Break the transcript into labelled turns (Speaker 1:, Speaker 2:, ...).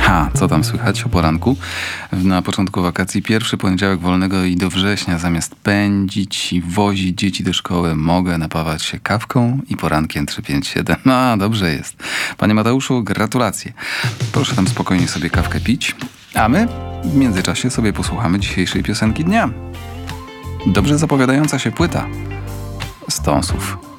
Speaker 1: Co tam słychać o poranku? Na początku wakacji pierwszy poniedziałek wolnego i do września zamiast pędzić i wozić dzieci do szkoły mogę napawać się kawką i porankiem 357. No, dobrze jest. Panie Mateuszu, gratulacje. Proszę tam spokojnie sobie kawkę pić, a my w międzyczasie sobie posłuchamy dzisiejszej piosenki dnia. Dobrze zapowiadająca się płyta Stonesów.